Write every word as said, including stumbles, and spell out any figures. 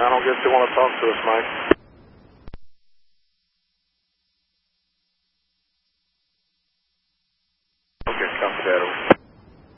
I don't guess they want to talk to us, Mike. Okay, copy that. Over.